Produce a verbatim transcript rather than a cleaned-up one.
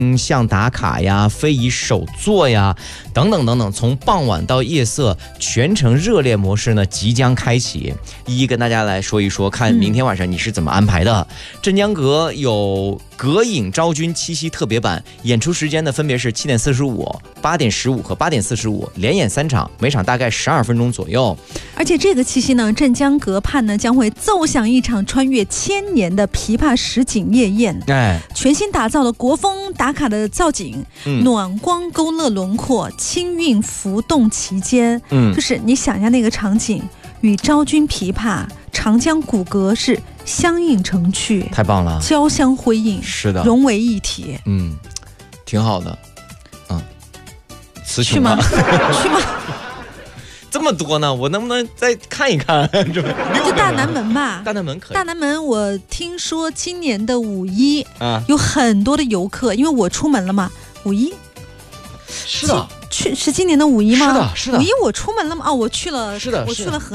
像打卡呀、非遗手作呀等等等等，从傍晚到夜色，全程热烈模式呢即将开启。一一跟大家来说一说，看明天晚上你是怎么安排的。嗯、镇江阁有阁影昭君七夕特别版，演出时间呢分别是七点四十五、八点十五和八点四十五，连演三场，每场大概十二分钟左右。 而且这个七夕呢，镇江阁畔呢将会奏响一场穿越千年的琵琶实景夜宴，哎，全新打造的国风打卡的造景，嗯、暖光勾勒轮廓，清韵浮动其间，嗯，就是你想一下那个场景，与昭君琵琶、长江古阁是相映成趣， 太棒了， 交相辉映， 是的， 融为一体， 嗯，挺好的，嗯，词去吗？去吗？ 这么多呢，我能不能再看一看？就大南门吧， 大南门可以。 大南门，我听说今年的五一啊，有很多的游客，因为我出门了嘛，五一。 是的， 去是今年的五一吗？ 是的，是的。 五一我出门了吗？哦，我去了， 是的， 我去了河。